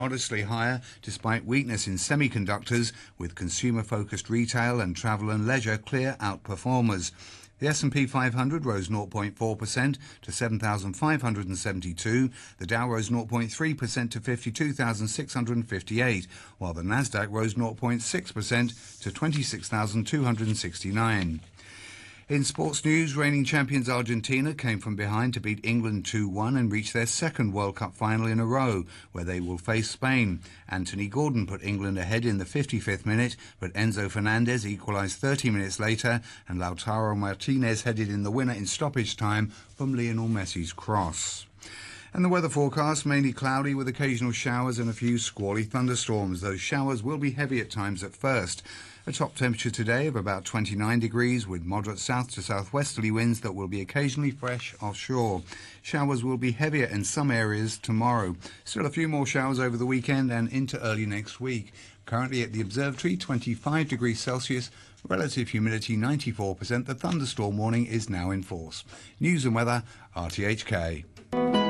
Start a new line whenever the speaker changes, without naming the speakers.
Modestly higher despite weakness in semiconductors, with consumer-focused retail and travel and leisure clear outperformers. The S&P 500 rose 0.4% to 7,572. The Dow rose 0.3% to 52,658, while the Nasdaq rose 0.6% to 26,269. In sports news, reigning champions Argentina came from behind to beat England 2-1 and reach their second World Cup final in a row, where they will face Spain. Anthony Gordon put England ahead in the 55th minute, but Enzo Fernandez equalised 30 minutes later, and Lautaro Martinez headed in the winner in stoppage time from Lionel Messi's cross. And the weather forecast, mainly cloudy with occasional showers and a few squally thunderstorms. Those showers will be heavy at times at first. A top temperature today of about 29 degrees with moderate south to southwesterly winds that will be occasionally fresh offshore. Showers will be heavier in some areas tomorrow. Still a few more showers over the weekend and into early next week. Currently at the observatory, 25 degrees Celsius, relative humidity 94%. The thunderstorm warning is now in force. News and weather, RTHK.